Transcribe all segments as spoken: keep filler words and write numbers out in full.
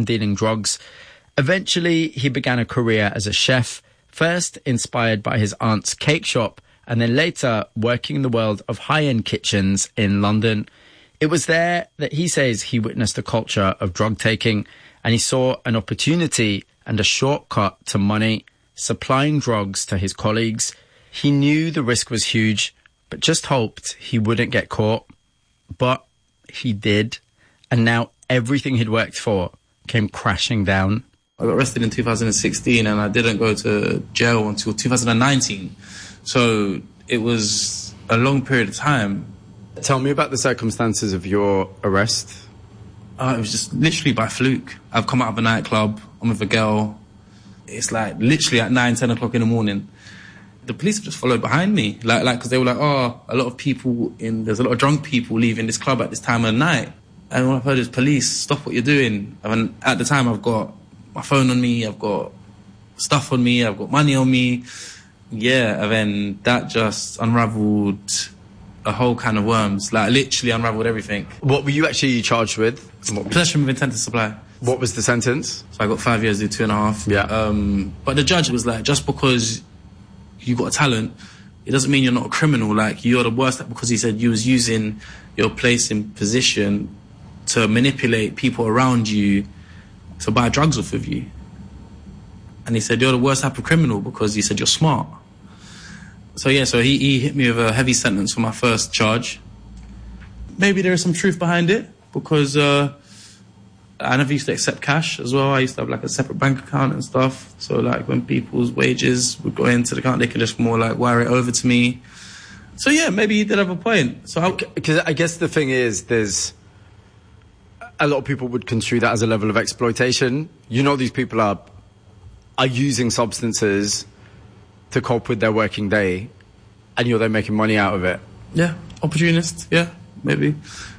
and dealing drugs. Eventually, he began a career as a chef, first inspired by his aunt's cake shop, and then later working in the world of high-end kitchens in London. It was there that he says he witnessed a culture of drug taking, and he saw an opportunity and a shortcut to money, supplying drugs to his colleagues. He knew the risk was huge, but just hoped he wouldn't get caught. But he did, and now everything he'd worked for came crashing down. I got arrested in two thousand sixteen, and I didn't go to jail until two thousand nineteen. So it was a long period of time. Tell me about the circumstances of your arrest. Uh, it was just literally by fluke. I've come out of a nightclub, I'm with a girl. It's like literally at nine, ten o'clock in the morning. The police have just followed behind me. Like, like, because they were like, oh, a lot of people in, there's a lot of drunk people leaving this club at this time of the night. And all I've heard is, police, stop what you're doing. And at the time, I've got my phone on me, I've got stuff on me, I've got money on me. Yeah, and then that just unravelled a whole can of worms. Like, literally unravelled everything. What were you actually charged with? Possession with intent to supply. What was the sentence? So I got five years, do two and a half. Yeah. Um, but the judge was like, just because you got a talent, it doesn't mean you're not a criminal. Like, you're the worst, because he said you was using your place in position to manipulate people around you to buy drugs off of you. And he said, you're the worst type of criminal, because he said you're smart. So yeah, so he, he hit me with a heavy sentence for my first charge. Maybe there is some truth behind it, because uh, I never used to accept cash as well. I used to have like a separate bank account and stuff. So like when people's wages would go into the account, they could just more like wire it over to me. So yeah, maybe he did have a point. So because I, I guess the thing is, there's a lot of people would construe that as a level of exploitation. You know, these people are are using substances to cope with their working day, and you're then making money out of it. Yeah, opportunist, yeah, maybe.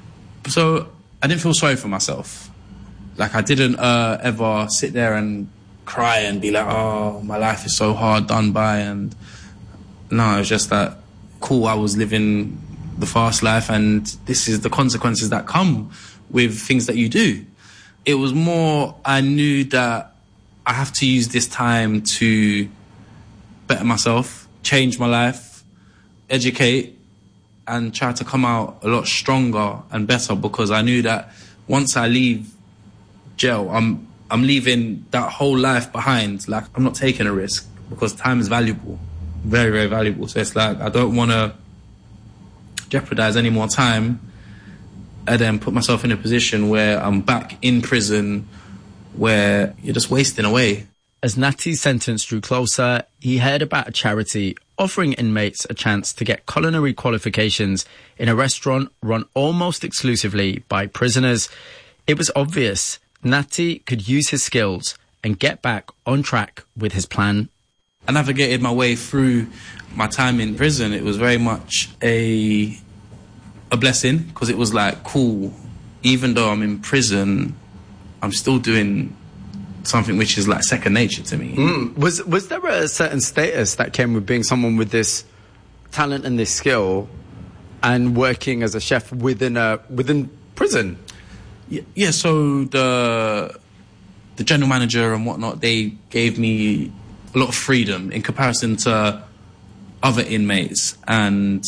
So I didn't feel sorry for myself. Like, I didn't uh, ever sit there and cry and be like, oh, my life is so hard done by. And no, it was just that, cool, I was living the fast life, and this is the consequences that come with things that you do. It was more, I knew that I have to use this time to better myself, change my life, educate, and try to come out a lot stronger and better, because I knew that once I leave jail, I'm I'm leaving that whole life behind. Like, I'm not taking a risk, because time is valuable, very, very valuable. So it's like, I don't want to jeopardize any more time and then put myself in a position where I'm back in prison, where you're just wasting away. As Natty's sentence drew closer, he heard about a charity offering inmates a chance to get culinary qualifications in a restaurant run almost exclusively by prisoners. It was obvious Natty could use his skills and get back on track with his plan. I navigated my way through my time in prison. It was very much a a blessing, because it was like, cool, even though I'm in prison, I'm still doing something which is like second nature to me. Mm. Was was there a certain status that came with being someone with this talent and this skill and working as a chef within a within prison? Yeah, yeah, so the the general manager and whatnot, they gave me a lot of freedom in comparison to other inmates, and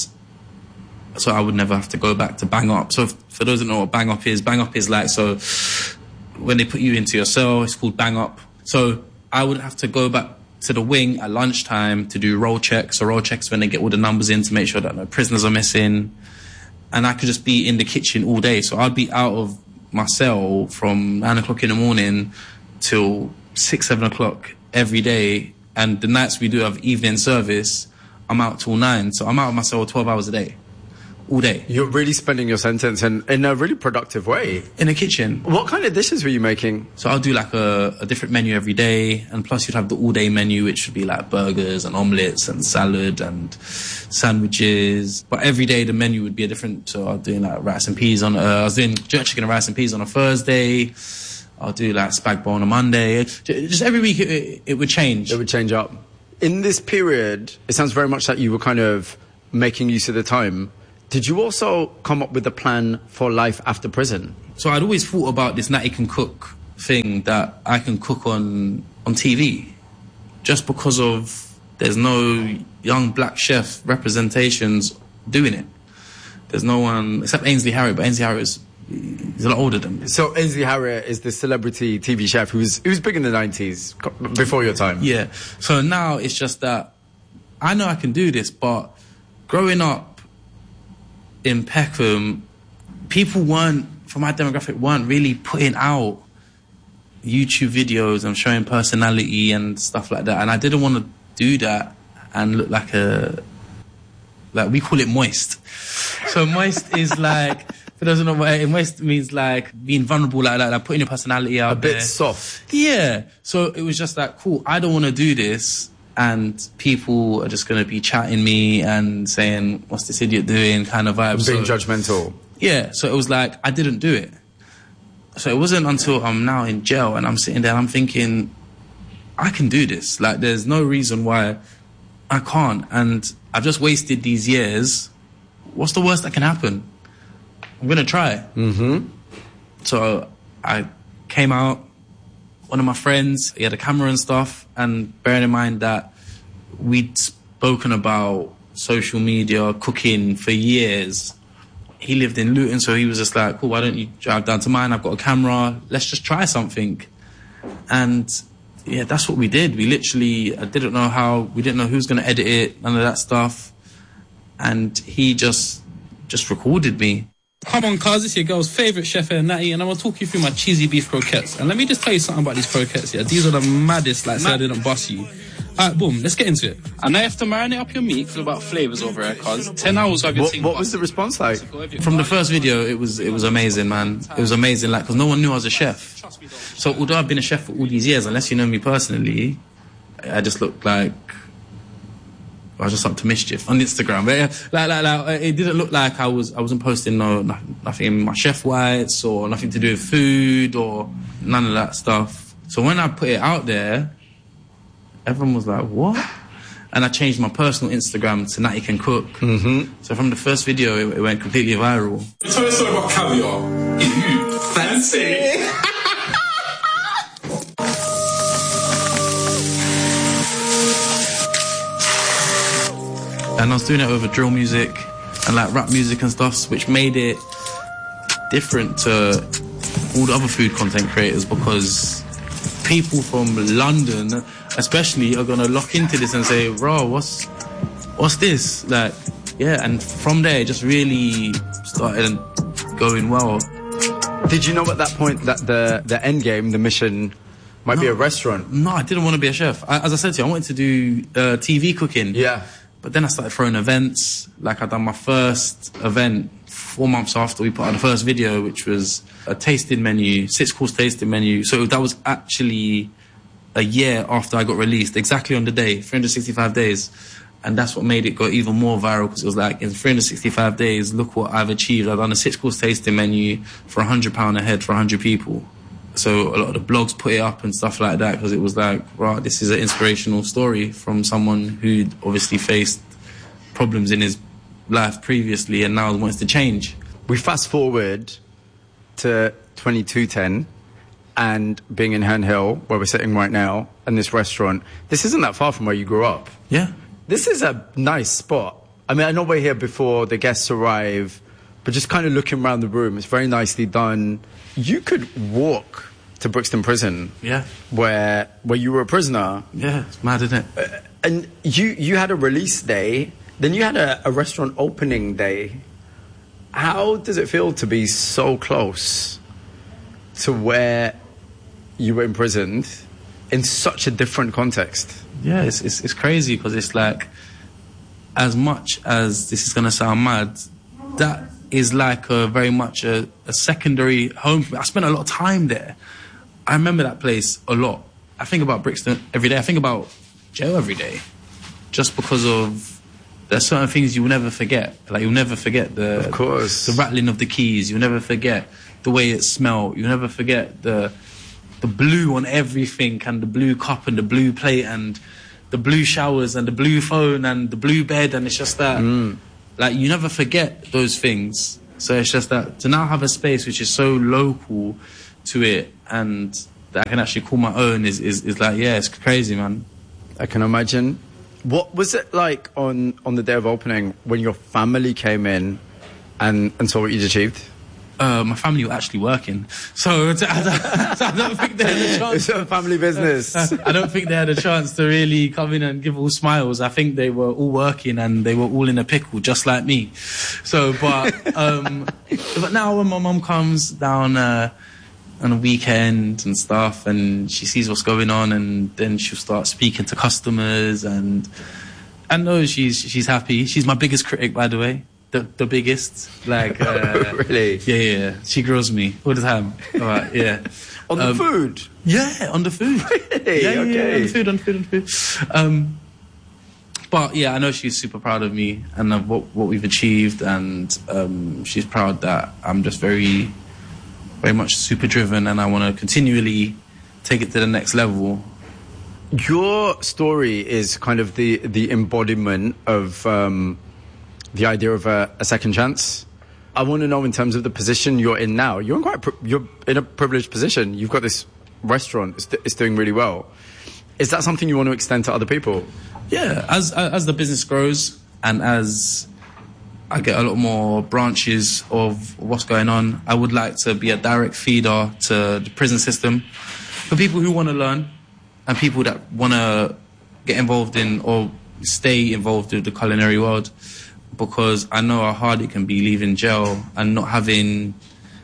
so I would never have to go back to bang up. So for those that know what bang up is, bang up is like, so when they put you into your cell, it's called bang up. So I would have to go back to the wing at lunchtime to do roll checks. So roll checks when they get all the numbers in to make sure that no prisoners are missing. And I could just be in the kitchen all day. So I'd be out of my cell from nine o'clock in the morning till six, seven o'clock every day. And the nights we do have evening service, I'm out till nine. So I'm out of my cell twelve hours a day. All day. You're really spending your sentence in, in a really productive way. In the kitchen. What kind of dishes were you making? So I'll do like a, a different menu every day, and plus you'd have the all-day menu, which would be like burgers and omelettes and salad and sandwiches. But every day the menu would be a different. So I was doing like rice and peas on. Uh, I was doing jerk chicken and rice and peas on a Thursday. I'll do like spag bowl on a Monday. Just every week it, it, it would change. It would change up. In this period, it sounds very much like you were kind of making use of the time. Did you also come up with a plan for life after prison? So I'd always thought about this Natty Can Cook thing that I can cook on on T V, just because of there's no young black chef representations doing it. There's no one except Ainsley Harriott, but Ainsley Harriott is he's a lot older than me. So Ainsley Harriott is the celebrity T V chef who's who's big in the nineties, before your time. Yeah. So now it's just that I know I can do this, but growing up in Peckham, people weren't, from my demographic, weren't really putting out YouTube videos and showing personality and stuff like that. And I didn't want to do that and look like a, like we call it moist. So moist is like, for those who don't know what moist means, like being vulnerable like that, like putting your personality out A bit there. soft. Yeah. So it was just like, cool, I don't want to do this. And people are just going to be chatting me and saying, what's this idiot doing, kind of vibe. Being so, judgmental. Yeah. So it was like, I didn't do it. So it wasn't until I'm now in jail and I'm sitting there and I'm thinking, I can do this. Like, there's no reason why I can't. And I've just wasted these years. What's the worst that can happen? I'm going to try. Mm-hmm. So I came out. One of my friends, he had a camera and stuff. And bearing in mind that we'd spoken about social media, cooking for years. He lived in Luton, so he was just like, cool, why don't you drive down to mine? I've got a camera. Let's just try something. And yeah, that's what we did. We literally, I didn't know how, we didn't know who's going to edit it, none of that stuff. And he just, just recorded me. Come on, cuz, it's your girl's favourite chef here, Natty, and I'm going to talk you through my cheesy beef croquettes. And let me just tell you something about these croquettes, yeah? These are the maddest, like, so I didn't bust you. Alright, boom, let's get into it. And now you have to marinate up your meat for about flavours over here, cuz. Ten hours of your What, thing. what was the response like? From the first video, it was it was amazing, man. It was amazing, like, because no one knew I was a chef. So although I've been a chef for all these years, unless you know me personally, I just looked like I was just up to mischief on Instagram. But yeah, like, like, like, it didn't look like I was I wasn't posting no nothing, nothing in my chef whites or nothing to do with food or none of that stuff. So when I put it out there, everyone was like, what? And I changed my personal Instagram to Natty Can Cook. Mm-hmm. So from the first video, it, it went completely viral. Tell me a story about caviar. If you fancy. And I was doing it over drill music and like rap music and stuff, which made it different to all the other food content creators, because people from London especially are gonna lock into this and say, bro, what's what's this? Like, yeah, and from there it just really started going well. Did you know at that point that the, the end game, the mission, might no, be a restaurant? No, I didn't want to be a chef. I, as I said to you, I wanted to do uh, T V cooking. Yeah. But then I started throwing events. Like, I done my first event four months after we put out the first video, which was a tasting menu, six-course tasting menu. So that was actually a year after I got released, exactly on the day, three hundred sixty-five days. And that's what made it go even more viral, because it was like, in three hundred sixty-five days, look what I've achieved. I've done a six-course tasting menu for one hundred pounds a head for one hundred people. So a lot of the blogs put it up and stuff like that, because it was like, right, this is an inspirational story from someone who'd obviously faced problems in his life previously and now wants to change. We fast forward to twenty-two ten and being in Herne Hill, where we're sitting right now, and this restaurant. This isn't that far from where you grew up. Yeah. This is a nice spot. I mean, I know we're here before the guests arrive, but just kind of looking around the room, it's very nicely done. You could walk to Brixton Prison, Yeah. where where you were a prisoner. Yeah, it's mad, isn't it? Uh, and you, you had a release day, then you had a, a restaurant opening day. How does it feel to be so close to where you were imprisoned in such a different context? Yeah, it's it's, it's crazy, because it's like, as much as this is going to sound mad, that is like a very much a, a secondary home for me. I spent a lot of time there. I remember that place a lot. I think about Brixton every day. I think about jail every day, just because of there's certain things you'll never forget. Like, you'll never forget the Of course. the rattling of the keys. You'll never forget the way it smelled. You'll never forget the the blue on everything, and the blue cup and the blue plate and the blue showers and the blue phone and the blue bed. And it's just that, Mm. like, you never forget those things. So it's just that to now have a space which is so local to it, and that I can actually call my own is, is, is like, yeah, it's crazy, man. I can imagine. What was it like on, on the day of opening when your family came in and, and saw what you'd achieved? Uh, my family were actually working, so I don't, I don't think they had a chance. It's a family business. I don't think they had a chance to really come in and give all smiles. I think they were all working and they were all in a pickle, just like me. So, but um, but now when my mum comes down uh, on a weekend and stuff, and she sees what's going on, and then she'll start speaking to customers, and I know she's she's happy. She's my biggest critic, by the way. The, the biggest, like uh, really, yeah, yeah, yeah. She grills me all the time. All right, yeah. on the um, food, yeah, on the food. Really? Yeah, okay. yeah, on the food, on the food, on the food. Um, but yeah, I know she's super proud of me and of what what we've achieved, and um, she's proud that I'm just very, very much super driven, and I want to continually take it to the next level. Your story is kind of the the embodiment of. Um, The idea of a, a second chance. I want to know, in terms of the position you're in now, you're in quite pri- you're in a privileged position. You've got this restaurant; it's, it's doing really well. Is that something you want to extend to other people? Yeah, as as the business grows and as I get a lot more branches of what's going on, I would like to be a direct feeder to the prison system for people who want to learn and people that want to get involved in or stay involved with the culinary world. Because I know how hard it can be leaving jail and not having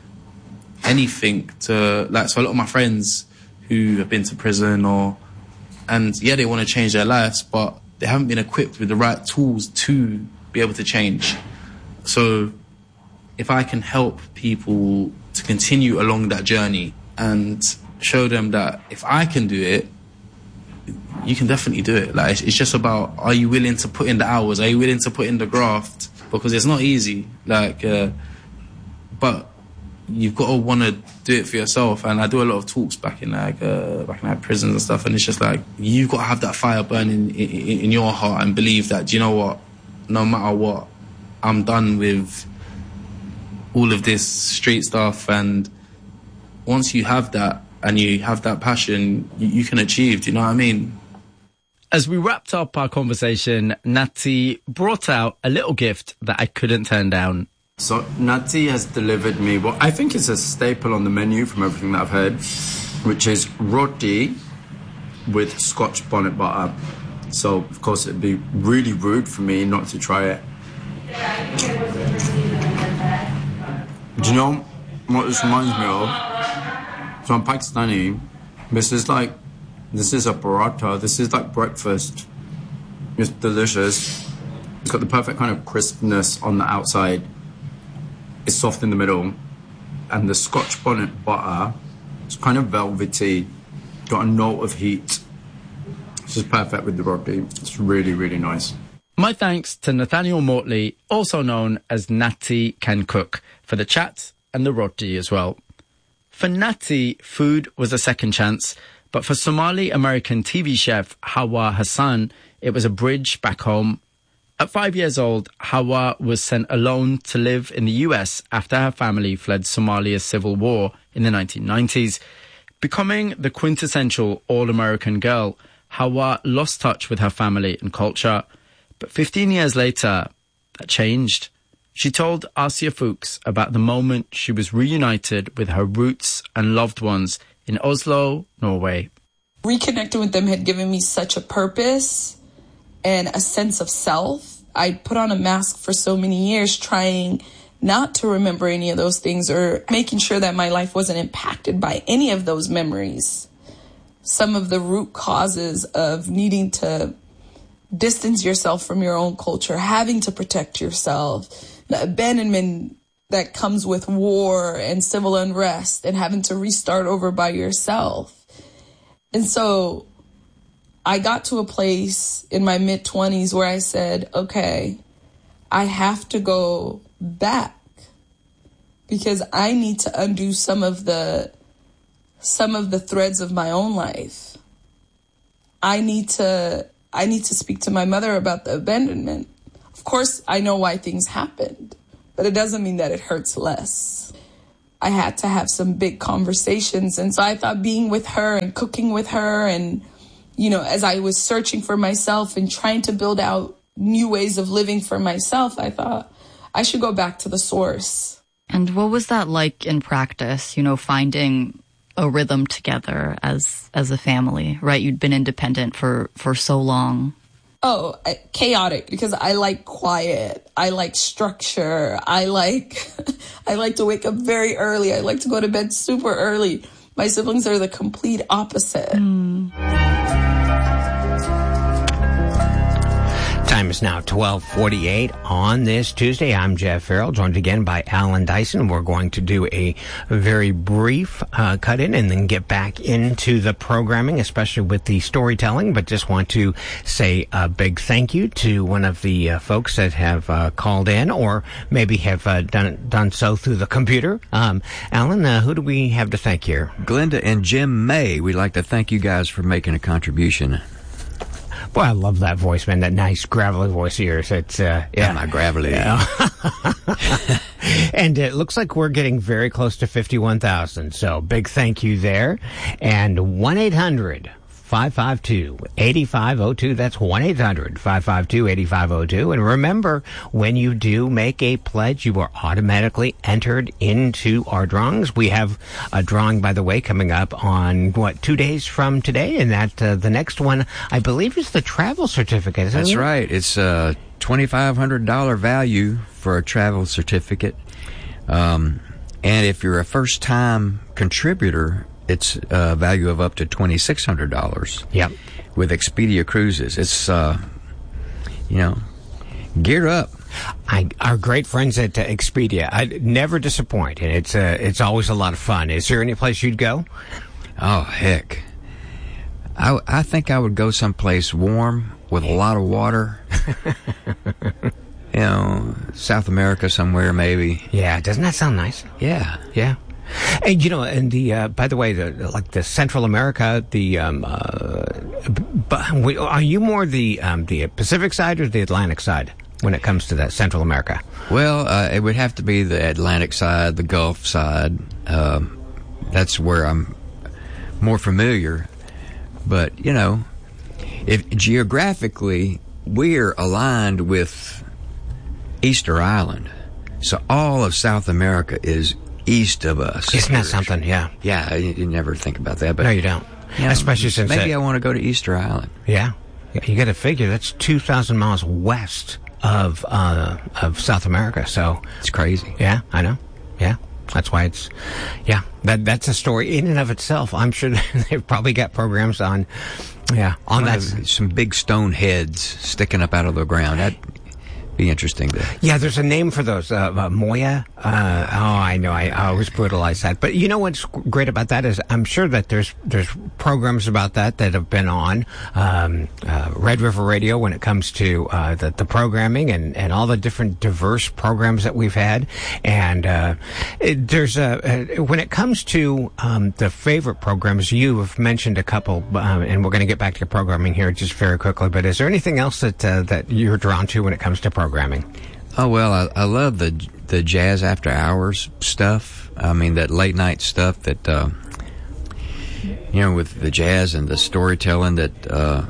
anything to, like, so a lot of my friends who have been to prison or, and yeah, they want to change their lives, but they haven't been equipped with the right tools to be able to change. So if I can help people to continue along that journey and show them that if I can do it, you can definitely do it. Like, it's, it's just about, are you willing to put in the hours? Are you willing to put in the graft? Because it's not easy. Like, uh, but you've got to want to do it for yourself. And I do a lot of talks back in like uh, back in like prisons and stuff. And it's just like, you've got to have that fire burning in, in, in your heart and believe that, do you know what? No matter what, I'm done with all of this street stuff. And once you have that and you have that passion, you, you can achieve. Do you know what I mean? As we wrapped up our conversation, Natty brought out a little gift that I couldn't turn down. So Natty has delivered me what I think is a staple on the menu from everything that I've heard, which is roti with Scotch bonnet butter. So, of course, it'd be really rude for me not to try it. Do you know what this reminds me of? So I'm Pakistani. This is like This is a paratha. This is like breakfast. It's delicious. It's got the perfect kind of crispness on the outside. It's soft in the middle. And the Scotch bonnet butter, it's kind of velvety. Got a note of heat. This is perfect with the roti. It's really, really nice. My thanks to Nathaniel Mortley, also known as Natty Can Cook, for the chat and the roti as well. For Natty, food was a second chance. But for Somali-American T V chef Hawa Hassan, it was a bridge back home. At five years old, Hawa was sent alone to live in the U S after her family fled Somalia's civil war in the nineteen nineties. Becoming the quintessential all-American girl, Hawa lost touch with her family and culture. But fifteen years later, that changed. She told Asia Fuchs about the moment she was reunited with her roots and loved ones in Oslo, Norway. Reconnecting with them had given me such a purpose and a sense of self. I put on a mask for so many years trying not to remember any of those things or making sure that my life wasn't impacted by any of those memories. Some of the root causes of needing to distance yourself from your own culture, having to protect yourself, the abandonment that comes with war and civil unrest and having to restart over by yourself. And so I got to a place in my mid-twenties where I said, okay, I have to go back because I need to undo some of the some of the threads of my own life. I need to I need to speak to my mother about the abandonment. Of course, I know why things happened, but it doesn't mean that it hurts less. I had to have some big conversations. And so I thought being with her and cooking with her and, you know, as I was searching for myself and trying to build out new ways of living for myself, I thought I should go back to the source. And what was that like in practice, you know, finding a rhythm together as as a family, right? You'd been independent for, for so long. Oh, I, chaotic, because I like quiet. I like structure. I like, I like to wake up very early. I like to go to bed super early. My siblings are the complete opposite. Mm. Time is now twelve forty-eight on this Tuesday. I'm Jeff Farrell, joined again by Alan Dyson. We're going to do a very brief uh, cut-in and then get back into the programming, especially with the storytelling. But just want to say a big thank you to one of the uh, folks that have uh, called in, or maybe have uh, done done so through the computer. Um, Alan, uh, who do we have to thank here? Glenda and Jim May. We'd like to thank you guys for making a contribution. Boy, I love that voice, man. That nice gravelly voice of yours. It's, uh, yeah. My gravelly. Yeah. And it looks like we're getting very close to fifty-one thousand. So big thank you there. And one eight hundred five five two eight five zero two. That's one eight hundred five five two eight five zero two. And remember, when you do make a pledge, you are automatically entered into our drawings. We have a drawing, by the way, coming up on, what, two days from today? And that uh, the next one, I believe, is the travel certificate. Isn't That's it? right. It's a twenty-five hundred dollars value for a travel certificate. Um, and if you're a first-time contributor, it's a value of up to twenty-six hundred dollars. Yep. With Expedia Cruises. It's, uh, you know, gear up. I, our great friends at uh, Expedia, I never disappoint, and it's uh, it's always a lot of fun. Is there any place you'd go? Oh, heck. I, I think I would go someplace warm with a lot of water. You know, South America somewhere, maybe. Yeah, doesn't that sound nice? Yeah. Yeah. And, you know, and the, uh, by the way, the, like the Central America, the, um, uh, b- are you more the, um, the Pacific side or the Atlantic side when it comes to that Central America? Well, uh, it would have to be the Atlantic side, the Gulf side. Um, that's where I'm more familiar. But, you know, if geographically we're aligned with Easter Island, so all of South America is east of us. Isn't that something? Yeah. Yeah, you, you never think about that. But no, you don't. You know, especially since maybe that, I want to go to Easter Island. Yeah, you got to figure that's two thousand miles west of uh, of South America. So it's crazy. Yeah, I know. Yeah, that's why it's. Yeah, that that's a story in and of itself. I'm sure they've probably got programs on. Yeah, on well, that. Some big stone heads sticking up out of the ground. That. Be interesting to yeah there's a name for those uh, uh Moya uh oh I know I, I always brutalize that, but you know what's great about that is I'm sure that there's there's programs about that that have been on um uh, Red River Radio when it comes to uh the, the programming and and all the different diverse programs that we've had, and uh it, there's a uh, when it comes to um the favorite programs, you have mentioned a couple, um, and we're going to get back to programming here just very quickly, but is there anything else that uh, that you're drawn to when it comes to programming? Programming. Oh, well, I, I love the the jazz after hours stuff. I mean, that late night stuff that, uh, you know, with the jazz and the storytelling that uh,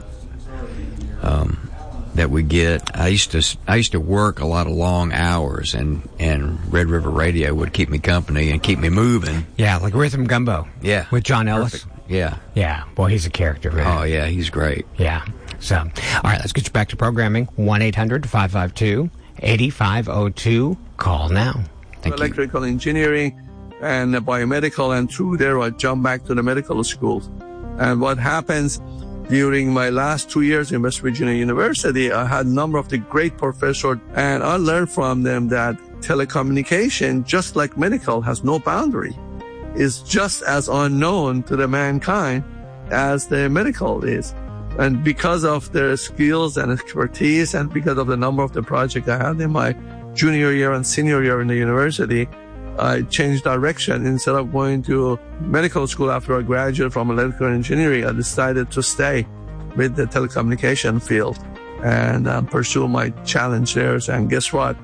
um, that we get. I used to I used to work a lot of long hours, and, and Red River Radio would keep me company and keep me moving. Yeah, like Rhythm Gumbo. Yeah. With John Ellis. Perfect. Yeah. Yeah. Boy, he's a character, man. Oh, yeah, he's great. Yeah. So, all right, let's get you back to programming. one eight hundred five five two eight five zero two. Call now. Thank electrical you. engineering and biomedical, and through there I jumped back to the medical school. And what happens during my last two years in West Virginia University, I had a number of the great professors, and I learned from them that telecommunication, just like medical, has no boundary. It's just as unknown to the mankind as the medical is. And because of their skills and expertise, and because of the number of the projects I had in my junior year and senior year in the university, I changed direction. Instead of going to medical school after I graduated from electrical engineering, I decided to stay with the telecommunication field and uh, pursue my challenge there. And guess what?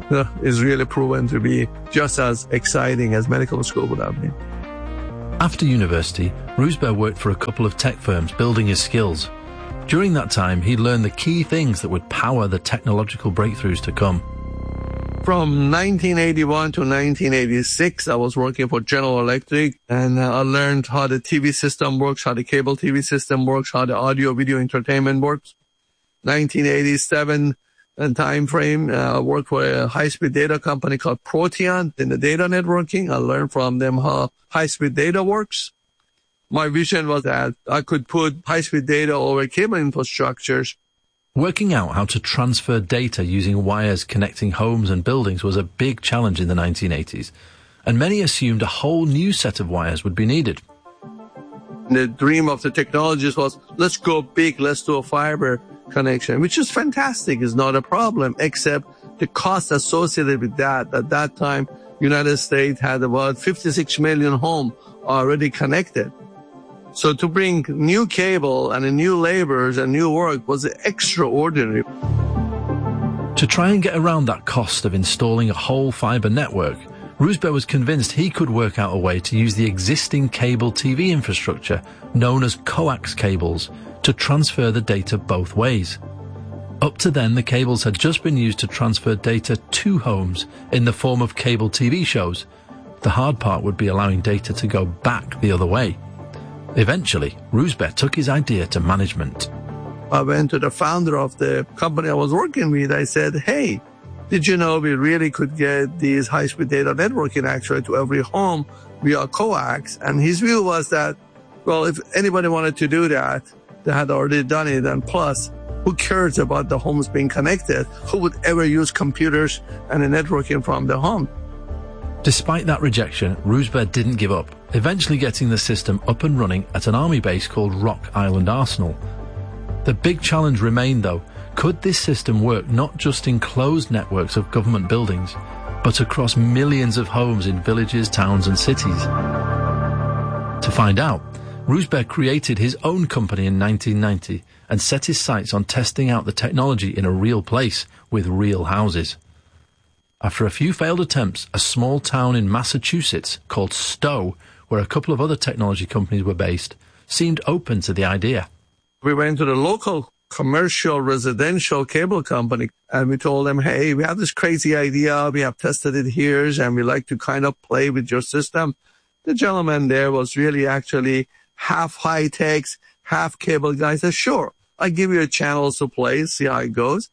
uh, is really proven to be just as exciting as medical school would have been. After university, Roosberg worked for a couple of tech firms building his skills. During that time, he learned the key things that would power the technological breakthroughs to come. From nineteen eighty-one to nineteen eighty-six, I was working for General Electric, and I learned how the T V system works, how the cable T V system works, how the audio video entertainment works. nineteen eighty-seven time frame, uh, I worked for a high-speed data company called Protean in the data networking. I learned from them how high-speed data works. My vision was that I could put high-speed data over cable infrastructures. Working out how to transfer data using wires connecting homes and buildings was a big challenge in the nineteen eighties, and many assumed a whole new set of wires would be needed. The dream of the technologists was, let's go big, let's do a fiber connection, which is fantastic, is not a problem, except the cost associated with that. At that time, United States had about fifty-six million homes already connected. So to bring new cable and new laborers and new work was extraordinary. To try and get around that cost of installing a whole fiber network, Roosberg was convinced he could work out a way to use the existing cable T V infrastructure, known as coax cables, to transfer the data both ways. Up to then, the cables had just been used to transfer data to homes in the form of cable T V shows. The hard part would be allowing data to go back the other way. Eventually, Roosberg took his idea to management. I went to the founder of the company I was working with. I said, hey, did you know we really could get these high-speed data networking actually to every home via coax? And his view was that, well, if anybody wanted to do that, they had already done it. And plus, who cares about the homes being connected? Who would ever use computers and the networking from the home? Despite that rejection, Roosberg didn't give up, eventually getting the system up and running at an army base called Rock Island Arsenal. The big challenge remained, though, could this system work not just in closed networks of government buildings, but across millions of homes in villages, towns and cities? To find out, Roosberg created his own company in nineteen ninety and set his sights on testing out the technology in a real place with real houses. After a few failed attempts, a small town in Massachusetts called Stowe, where a couple of other technology companies were based, seemed open to the idea. We went to the local commercial residential cable company and we told them, hey, we have this crazy idea. We have tested it here and we like to kind of play with your system. The gentleman there was really actually half high techs, half cable guy. I said, sure, I'll give you a channel to play, see how it goes.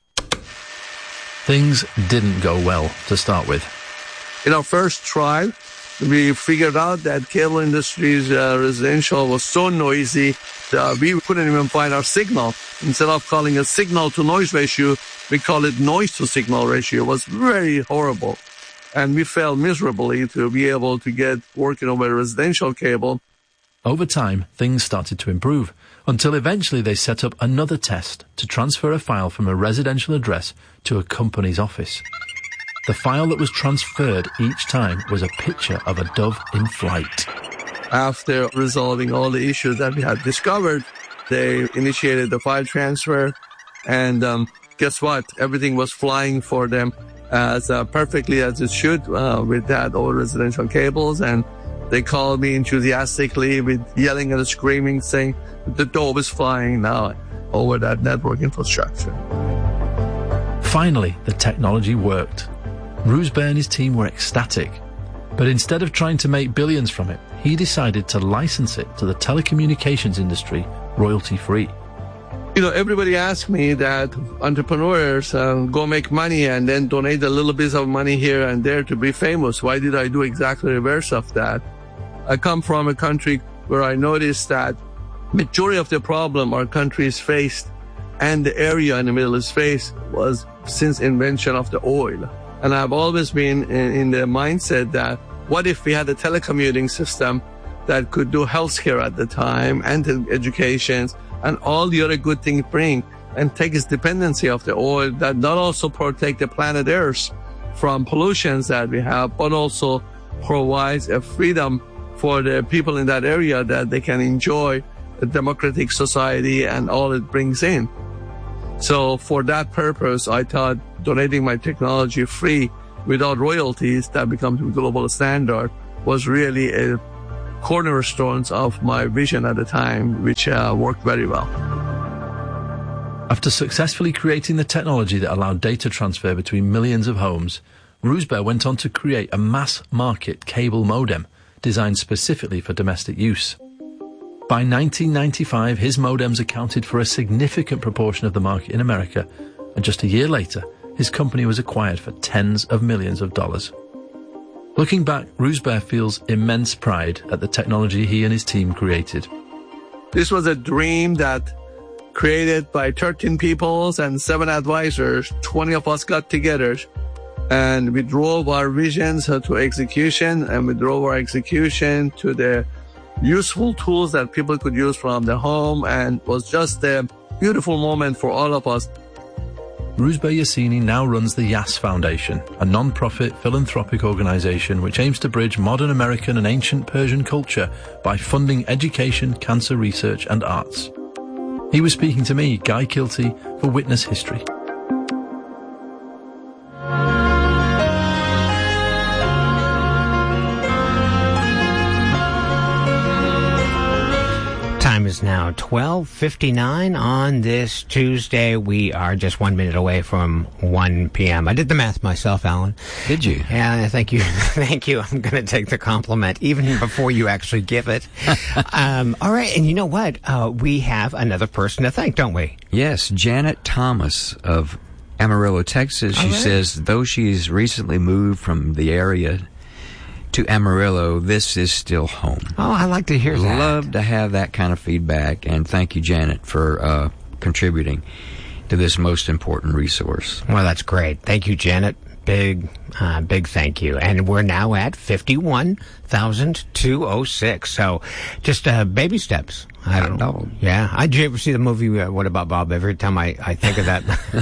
Things didn't go well to start with. In our first try, we figured out that cable industry's uh, residential was so noisy that we couldn't even find our signal. Instead of calling it signal to noise ratio, we call it noise to signal ratio. It was very horrible. And we failed miserably to be able to get working over a residential cable. Over time, things started to improve, until eventually they set up another test to transfer a file from a residential address to a company's office. The file that was transferred each time was a picture of a dove in flight. After resolving all the issues that we had discovered, they initiated the file transfer, and um, guess what? Everything was flying for them as uh, perfectly as it should uh, with that old residential cables, and they called me enthusiastically with yelling and screaming, saying the dove is flying now over that network infrastructure. Finally, the technology worked. Roosberg and his team were ecstatic. But instead of trying to make billions from it, he decided to license it to the telecommunications industry royalty-free. You know, everybody asks me that entrepreneurs uh, go make money and then donate a little bit of money here and there to be famous. Why did I do exactly the reverse of that? I come from a country where I noticed that majority of the problem our country is faced and the area in the Middle East faced was since invention of the oil. And I've always been in, in the mindset that what if we had a telecommuting system that could do healthcare at the time and education and all the other good things bring and take its dependency of the oil that not also protect the planet Earth from pollutions that we have, but also provides a freedom for the people in that area that they can enjoy a democratic society and all it brings in. So for that purpose, I thought donating my technology free without royalties that becomes a global standard was really a cornerstones of my vision at the time, which uh, worked very well. After successfully creating the technology that allowed data transfer between millions of homes, Roosbear went on to create a mass-market cable modem designed specifically for domestic use. By nineteen ninety-five, his modems accounted for a significant proportion of the market in America, and just a year later, his company was acquired for tens of millions of dollars. Looking back, Roosbear feels immense pride at the technology he and his team created. This was a dream that created by thirteen people and seven advisors. twenty of us got together and we drove our visions to execution, and we drove our execution to the useful tools that people could use from the home, and it was just a beautiful moment for all of us. Roosbear Yassini now runs the Yass Foundation, a non-profit philanthropic organization which aims to bridge modern American and ancient Persian culture by funding education, cancer research and arts. He was speaking to me, Guy Kilty, for Witness History. Time is now twelve fifty-nine on this Tuesday. We are just one minute away from one p.m. I did the math myself, Alan. Did you? Yeah, thank you. Thank you. I'm going to take the compliment even before you actually give it. um, all right, and you know what? Uh, we have another person to thank, don't we? Yes, Janet Thomas of Amarillo, Texas. She All right. says, though she's recently moved from the area to Amarillo, this is still home. Oh, I like to hear that. Love to have that kind of feedback, and thank you, Janet, for uh, contributing to this most important resource. Well, that's great. Thank you, Janet. Big, uh, big thank you. And we're now at fifty-one thousand two hundred six. So just uh, baby steps. I don't know. Yeah. I, did you ever see the movie, uh, What About Bob? Every time I, I think of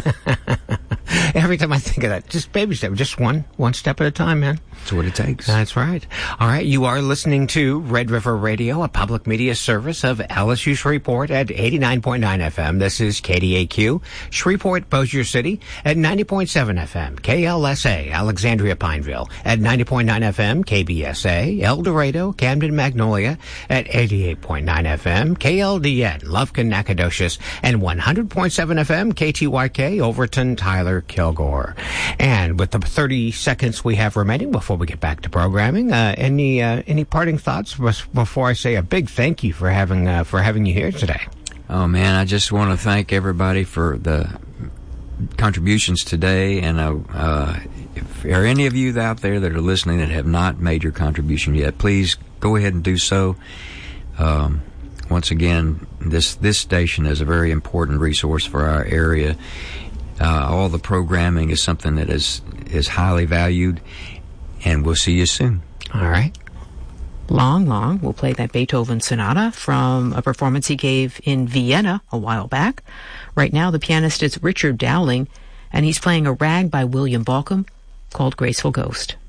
that, every time I think of that, just baby step, just one, one step at a time, man. That's what it takes. That's right. All right. You are listening to Red River Radio, a public media service of L S U Shreveport at eighty-nine point nine F M. This is K D A Q, Shreveport, Bossier City at ninety point seven F M. K L S A, Alexandria Pineville at ninety point nine F M. K B S A, El Dorado, Camden Magnolia at eighty-eight point nine F M. K L D N, Lufkin, Nacogdoches, and one hundred point seven F M, K T Y K, Overton, Tyler, Kilgore. And with the thirty seconds we have remaining before we get back to programming, uh, any uh, any parting thoughts before I say a big thank you for having uh, for having you here today? Oh, man, I just want to thank everybody for the contributions today, and uh, uh, if there are any of you out there that are listening that have not made your contribution yet, please go ahead and do so. Um, once again, this this station is a very important resource for our area. Uh, all the programming is something that is is highly valued, and we'll see you soon. All right. Long Long will play that Beethoven sonata from a performance he gave in Vienna a while back. Right now, the pianist is Richard Dowling, and he's playing a rag by William Balcom called Graceful Ghost.